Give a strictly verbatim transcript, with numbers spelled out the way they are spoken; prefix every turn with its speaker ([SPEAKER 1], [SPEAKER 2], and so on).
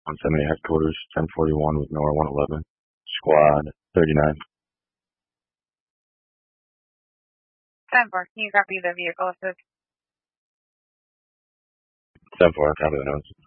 [SPEAKER 1] one seventy headquarters, ten forty-one with Nora one eleven, squad thirty-nine.
[SPEAKER 2] ten four, can you copy the vehicle assist?
[SPEAKER 1] ten four, copy the notes.